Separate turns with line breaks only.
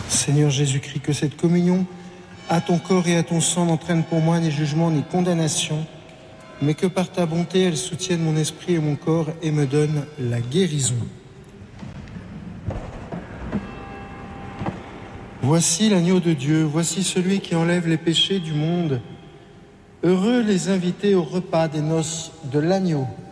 Seigneur Jésus-Christ, que cette communion à ton corps et à ton sang n'entraîne pour moi ni jugement ni condamnation, mais que par ta bonté, elle soutienne mon esprit et mon corps et me donne la guérison. Voici l'agneau de Dieu, voici celui qui enlève les péchés du monde. Heureux les invités au repas des noces de l'agneau.